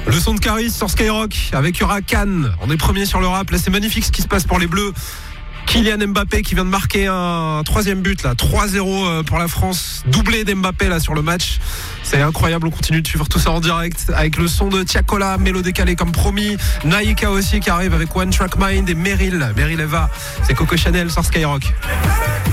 Le son de Caris sur Skyrock avec Huracan. On est premier sur le rap. Là, c'est magnifique ce qui se passe pour les Bleus. Kylian Mbappé qui vient de marquer un troisième but là, 3-0 pour la France, doublé d'Mbappé là sur le match. C'est incroyable, on continue de suivre tout ça en direct avec le son de Tiakola, Mélo décalé comme promis, Naïka aussi qui arrive avec One Track Mind et Meryl Eva. C'est Coco Chanel sur Skyrock.